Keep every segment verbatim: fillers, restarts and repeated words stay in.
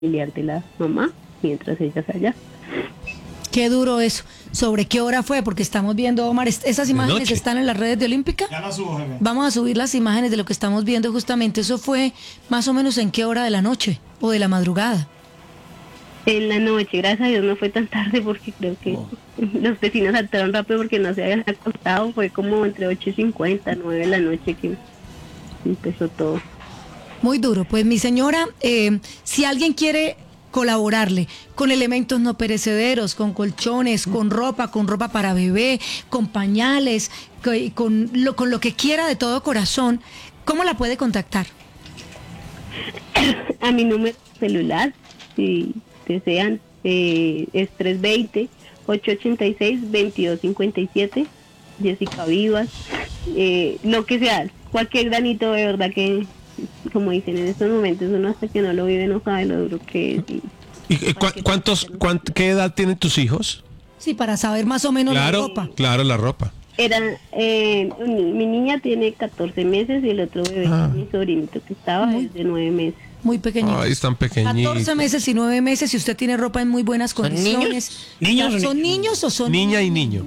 familiar de la mamá mientras ella está allá. Qué duro eso. ¿Sobre qué hora fue? Porque estamos viendo, Omar, es- esas imágenes noche. están en las redes de Olímpica. Ya la subo, jefe. Vamos a subir las imágenes de lo que estamos viendo justamente. Eso fue más o menos en qué hora de la noche o de la madrugada. En la noche, gracias a Dios no fue tan tarde porque creo que los vecinos saltaron rápido porque no se habían acostado. Fue como entre ocho y cincuenta, nueve de la noche que empezó todo. Muy duro. Pues mi señora, eh, si alguien quiere colaborarle con elementos no perecederos, con colchones, con ropa, con ropa para bebé, con pañales, co- con lo, con lo que quiera de todo corazón, ¿cómo la puede contactar? A mi número celular, si desean, eh, es tres dos cero, ocho ocho seis, dos dos cinco siete, Jessica Vivas, eh, lo que sea, cualquier granito de verdad que, como dicen en estos momentos, uno hasta que no lo vive no sabe lo duro que es. Y, ¿Y eh, cu- cuántos, cuánt- qué edad tienen tus hijos? Sí, para saber más o menos la Claro, ropa. claro, la ropa. Era, eh, un- mi niña tiene catorce meses y el otro bebé, Ah. mi sobrinito que estaba, Muy- es de nueve meses. Muy pequeñito. Ay, están pequeñitos. catorce meses y nueve meses, si usted tiene ropa en muy buenas condiciones. ¿Niños? ¿Niños o ¿Son ni- niños o son Niña y niño.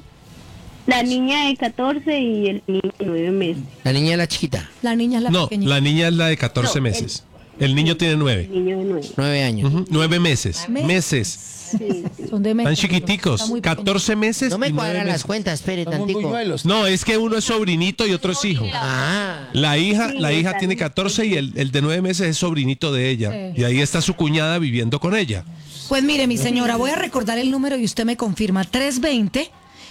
La niña de catorce y el niño de nueve meses. La niña es la chiquita, La niña es la No, pequeñita. la niña es la de catorce No, el- meses. El niño tiene El nueve. niño de nueve. nueve años. Ujú, Nueve meses. Me- Meses. Sí, sí. Son de Tan meses. chiquiticos. Está muy catorce meses. No me y nueve cuadran meses. las cuentas, espere Somos tantico. buñuelos. No, es que uno es sobrinito y otro es hijo. Ah, La hija, Sí, la hija está tiene bien. catorce y el, el de nueve meses es sobrinito de ella. Sí. Y ahí está su cuñada viviendo con ella. Pues mire, mi señora, voy a recordar el número y usted me confirma. tres dos cero,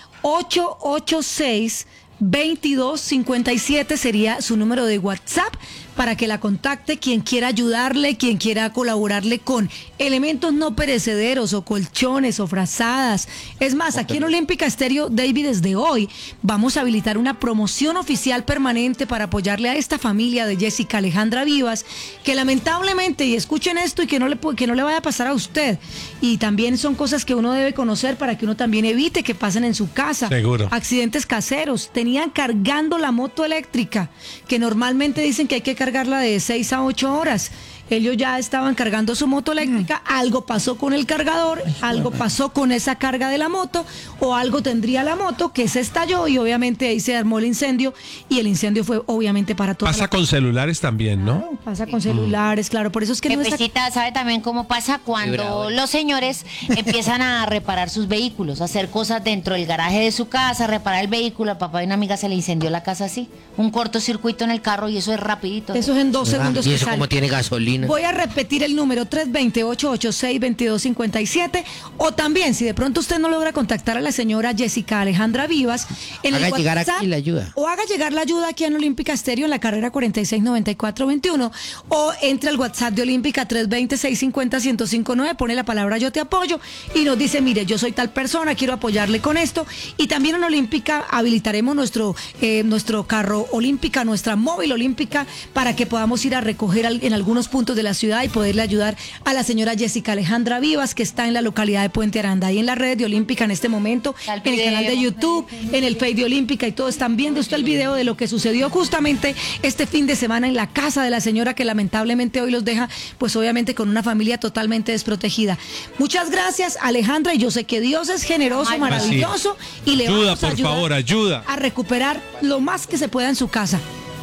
ocho ocho seis, dos dos cinco siete sería su número de WhatsApp para que la contacte quien quiera ayudarle, quien quiera colaborarle con elementos no perecederos o colchones o frazadas. Es más, aquí en Olímpica Estéreo, David, desde hoy vamos a habilitar una promoción oficial permanente para apoyarle a esta familia de Jessica Alejandra Vivas, que lamentablemente, y escuchen esto y que no le, pu- que no le vaya a pasar a usted, y también son cosas que uno debe conocer para que uno también evite que pasen en su casa. Seguro. Accidentes caseros. Tenían cargando la moto eléctrica, que normalmente dicen que hay que cargarla de seis a ocho horas. Ellos ya estaban cargando su moto eléctrica, algo pasó con el cargador, algo pasó con esa carga de la moto, o algo tendría la moto que se estalló y obviamente ahí se armó el incendio y el incendio fue obviamente para toda Pasa la... con celulares también, ¿no? Claro, pasa con celulares, claro, por eso es que no está... Pepecita sabe también cómo pasa cuando Vibrador. los señores empiezan a reparar sus vehículos, a hacer cosas dentro del garaje de su casa, reparar el vehículo. Al papá de una amiga se le incendió la casa así, un cortocircuito en el carro y eso es rapidito. Eso es en dos segundos y que eso sale. como tiene gasolina. Voy a repetir el número tres dos cero, ocho ocho seis, dos dos cinco siete, o también si de pronto usted no logra contactar a la señora Jessica Alejandra Vivas en el Haga llegar WhatsApp, aquí la ayuda. o haga llegar la ayuda aquí en Olímpica Estéreo en la carrera cuarenta y seis noventa y cuatro veintiuno, o entre al WhatsApp de Olímpica tres dos cero, seis cinco cero, uno cero cinco nueve, pone la palabra yo te apoyo y nos dice, mire, yo soy tal persona, quiero apoyarle con esto. Y también en Olímpica habilitaremos nuestro, eh, nuestro carro Olímpica, nuestra móvil Olímpica, para que podamos ir a recoger al- en algunos puntos de la ciudad y poderle ayudar a la señora Jessica Alejandra Vivas, que está en la localidad de Puente Aranda, ahí en la red de Olímpica en este momento, Está el en el canal de video. YouTube, en el Face de Olímpica, y todos están viendo usted el video de lo que sucedió justamente este fin de semana en la casa de la señora, que lamentablemente hoy los deja, pues obviamente con una familia totalmente desprotegida. Muchas gracias, Alejandra, y yo sé que Dios es generoso, Ay, maravilloso, y le Ayuda, vamos a por ayudar favor, ayuda. a recuperar lo más que se pueda en su casa.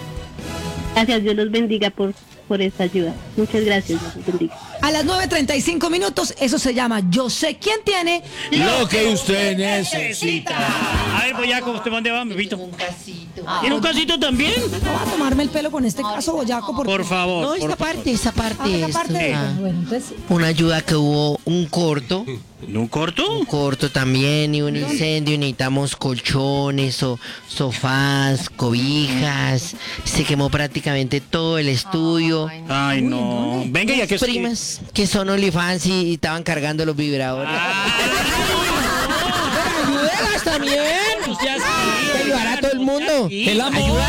Gracias, Dios los bendiga por, por esta ayuda. Muchas gracias, Dios los bendiga. A las nueve treinta y cinco minutos, eso se llama Yo sé quién tiene. Lo que usted necesita. A ver, Boyaco, ¿usted dónde va, Pepito? Un casito. ¿Tiene un casito también? No va a tomarme el pelo con este caso boyaco porque... Por favor. No, por esta favor. parte, esta Ah, parte. esa esto, parte. ah, Bueno, entonces sí. una ayuda que hubo un corto, ¿Un corto? un corto también y un incendio. Necesitamos colchones o sofás, cobijas. Se quemó prácticamente todo el estudio. Ay, no. Venga, ya que Mis primas que son OnlyFans y estaban cargando los vibradores. ¡Ayúdelas también! Ya sí. Ayudar a todo el mundo. El amor. Ayuda